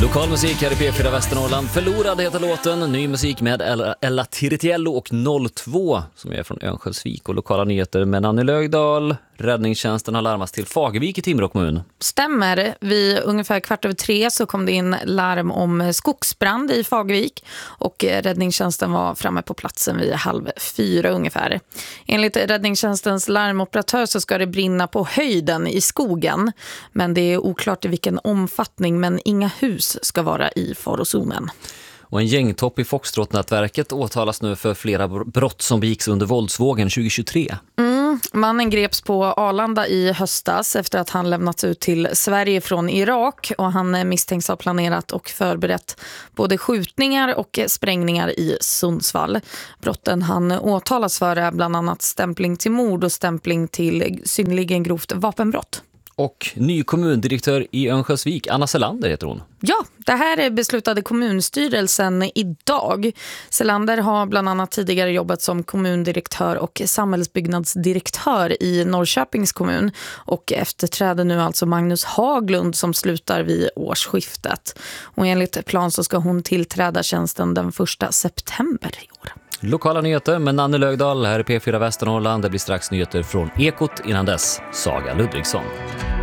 Lokal musik här i P4 Västernorrland. Förlorad heter låten. Ny musik med Ella Tiritiello och 02 som är från Örnsköldsvik. Och lokala nyheter med Nanny Lögdal. Räddningstjänsten har larmats till Fagervik i Timrå kommun. Stämmer. Vid ungefär 2:15 så kom det in larm om skogsbrand i Fagervik. Och räddningstjänsten var framme på platsen vid 3:30 ungefär. Enligt räddningstjänstens larmoperatör så ska det brinna på höjden i skogen. Men det är oklart i vilken omfattning, men inga hus ska vara i farozonen. Och en gängtopp i Foxtrot-nätverket åtalas nu för flera brott som begicks under våldsvågen 2023. Mannen greps på Arlanda i höstas efter att han lämnats ut till Sverige från Irak, och han misstänks ha planerat och förberett både skjutningar och sprängningar i Sundsvall. Brotten han åtalas för är bland annat stämpling till mord och stämpling till synnerligen grovt vapenbrott. Och ny kommundirektör i Örnsköldsvik, Anna Selander heter hon. Ja, det här beslutade kommunstyrelsen idag. Selander har bland annat tidigare jobbat som kommundirektör och samhällsbyggnadsdirektör i Norrköpings kommun. Och efterträder nu alltså Magnus Haglund som slutar vid årsskiftet. Och enligt plan så ska hon tillträda tjänsten den 1 september i år. Lokala nyheter med Nanny Lögdal här i P4 Västernorrland. Det blir strax nyheter från Ekot. Innan dess, Saga Ludvigsson.